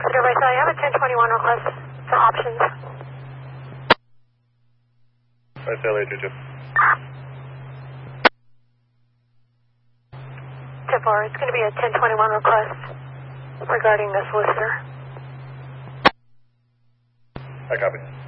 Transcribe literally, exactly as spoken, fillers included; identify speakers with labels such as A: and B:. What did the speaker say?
A: Cedar Vice, I have a ten twenty-one request for options.
B: Right, say later, Jim.
A: ten four, it's going to be a ten twenty-one request regarding the solicitor.
B: I copy.